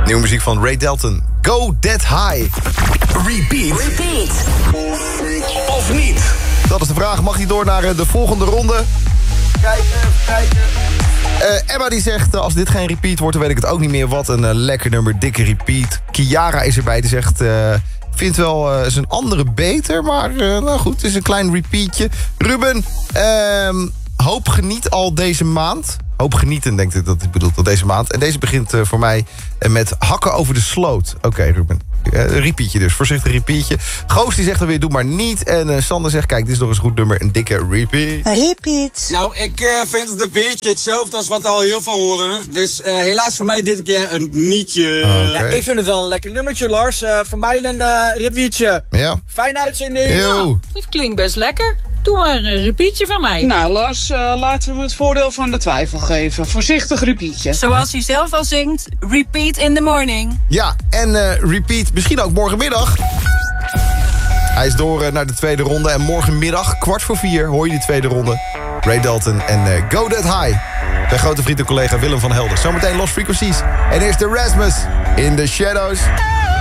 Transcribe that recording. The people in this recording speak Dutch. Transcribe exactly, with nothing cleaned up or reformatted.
Nieuwe muziek van Ray Dalton. Go That High. Repeat. Repeat. Of niet? Dat is de vraag. Mag hij door naar de volgende ronde? Kijken, kijken. Uh, Emma die zegt, uh, als dit geen repeat wordt, dan weet ik het ook niet meer. Wat een uh, lekker nummer, dikke repeat. Kiara is erbij, die zegt... Uh, vindt wel uh, zijn andere beter, maar uh, nou goed, het is een klein repeatje. Ruben, uh, hoop geniet al deze maand. Hoop genieten, denk ik dat ik bedoelt, al deze maand. En deze begint uh, voor mij uh, met hakken over de sloot. Oké, okay, Ruben. Uh, repeatje dus, voorzichtig repeatje. Goos die zegt dan weer, doe maar niet. En uh, Sander zegt, kijk, dit is nog eens een goed nummer. Een dikke repeat. Repeat. Nou, ik uh, vind het een beetje hetzelfde als wat we al heel veel horen. Dus uh, helaas voor mij dit keer een nietje. Okay. Ja, ik vind het wel een lekker nummertje, Lars. Uh, voor mij een uh, repeatje. Ja. Fijne uitzending. Yo. Het klinkt best lekker. Doe maar een repeatje van mij. Nou, Lars, uh, laten we het voordeel van de twijfel geven. Voorzichtig repeatje. Zoals hij zelf al zingt, repeat in the morning. Ja, en uh, repeat misschien ook morgenmiddag. Hij is door uh, naar de tweede ronde. En morgenmiddag, kwart voor vier, hoor je die tweede ronde. Ray Dalton en uh, Go That High. Mijn grote vriend en collega Willem van Helder. Zometeen Lost Frequencies. En eerst de Rasmus in the Shadows.